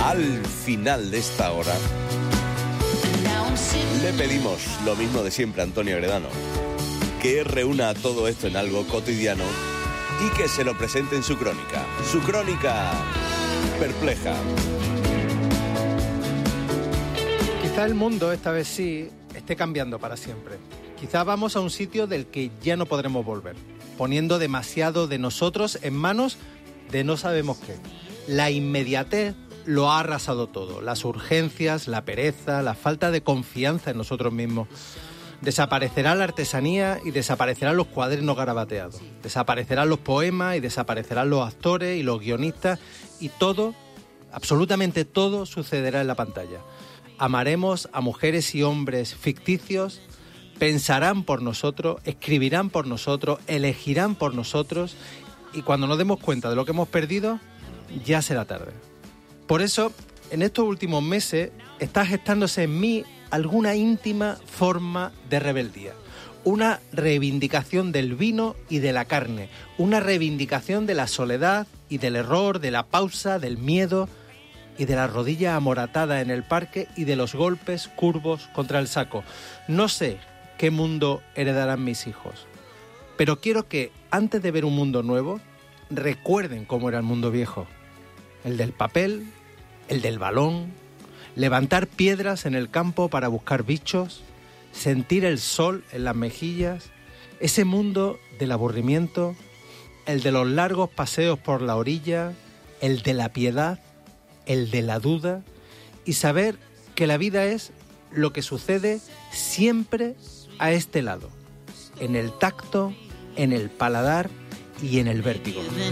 Al final de esta hora le pedimos lo mismo de siempre a Antonio Gredano, que reúna todo esto en algo cotidiano y que se lo presente en su crónica perpleja. Quizá el mundo, esta vez sí, esté cambiando para siempre. Quizá vamos a un sitio del que ya no podremos volver, poniendo demasiado de nosotros en manos de no sabemos qué. La inmediatez lo ha arrasado todo, las urgencias, la pereza, la falta de confianza en nosotros mismos. Desaparecerá la artesanía y desaparecerán los cuadernos garabateados. Desaparecerán los poemas y desaparecerán los actores y los guionistas. Y todo, absolutamente todo, sucederá en la pantalla. Amaremos a mujeres y hombres ficticios, pensarán por nosotros, escribirán por nosotros, elegirán por nosotros. Y cuando nos demos cuenta de lo que hemos perdido, ya será tarde. Por eso, en estos últimos meses, está gestándose en mí alguna íntima forma de rebeldía. Una reivindicación del vino y de la carne. Una reivindicación de la soledad y del error, de la pausa, del miedo y de la rodilla amoratada en el parque y de los golpes curvos contra el saco. No sé qué mundo heredarán mis hijos, pero quiero que, antes de ver un mundo nuevo, recuerden cómo era el mundo viejo. El del papel, el del balón, levantar piedras en el campo para buscar bichos, sentir el sol en las mejillas, ese mundo del aburrimiento, el de los largos paseos por la orilla, el de la piedad, el de la duda, y saber que la vida es lo que sucede siempre a este lado, en el tacto, en el paladar y en el vértigo.